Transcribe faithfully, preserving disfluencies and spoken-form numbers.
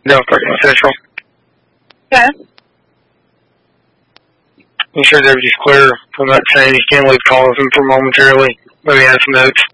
No, Parking Central. Okay. I'm sure everybody's clear from that saying you can't leave calls in for momentarily. Let me add some notes.